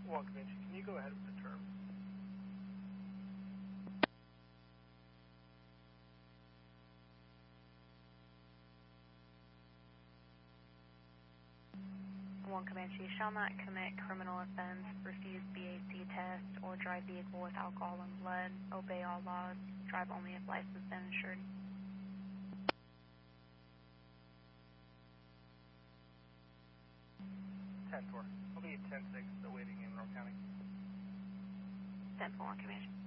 One Comanche, can you go ahead with the terms? One Comanche, shall not commit criminal offense, refuse BAC test, or drive vehicle with alcohol and blood, obey all laws, drive only if licensed and insured. 10-4. I'll be at 10-6, still waiting in Monroe County. 10-4, One Comanche.